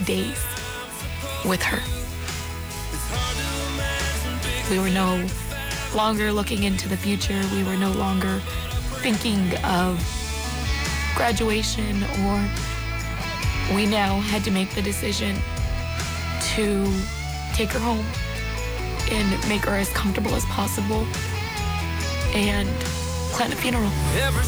days with her. We were no longer looking into the future. We were no longer thinking of graduation, or we now had to make the decision to take her home and make her as comfortable as possible and plan a funeral. Every